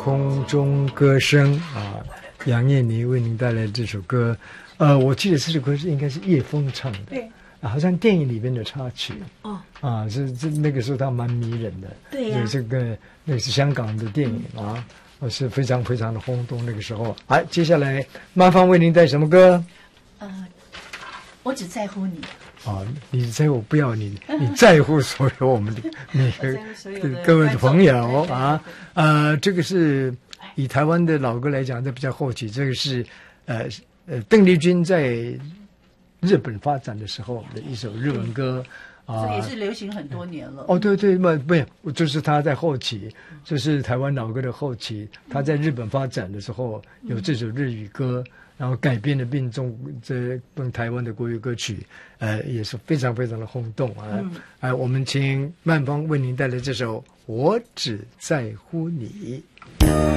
空中歌声啊，杨燕妮为您带来这首歌。我记得这首歌应该是叶枫唱的， 对， 好像电影里面的插曲。 哦， 是那个时候他蛮迷人的。 对呀， 那是香港的电影啊，是非常非常的轰动那个时候。好，接下来曼芳为您带什么歌？ 我只在乎你。 你在乎不要你在乎所有我们的各位的朋友啊。这个是以台湾的老歌来讲，这比较后期。这个是邓丽君在日本发展的时候的一首日文歌。 这也是流行很多年了。 对，不，就是他在后期，就是台湾老歌的后期，他在日本发展的时候有这首日语歌，然后改编的并重这台湾的国语歌曲，也是非常非常的轰动啊。我们请曼芳为您带来这首《我只在乎你》。